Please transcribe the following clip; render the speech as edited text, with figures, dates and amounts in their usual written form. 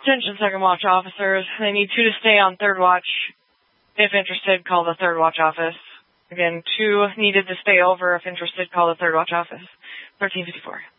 Attention second watch officers. They need 2 to stay on third watch. If interested, call the third watch office. Again, 2 needed to stay over. If interested, call the third watch office. 1354.